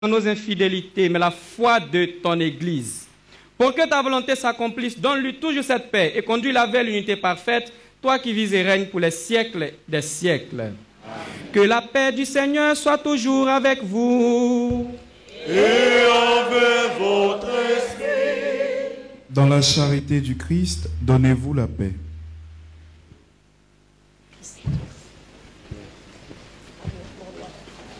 nos infidélités, mais la foi de ton Église. Pour que ta volonté s'accomplisse, donne-lui toujours cette paix et conduis-la vers l'unité parfaite, toi qui vis et règnes pour les siècles des siècles. Amen. Que la paix du Seigneur soit toujours avec vous. Et avec votre esprit. Dans la charité du Christ, donnez-vous la paix.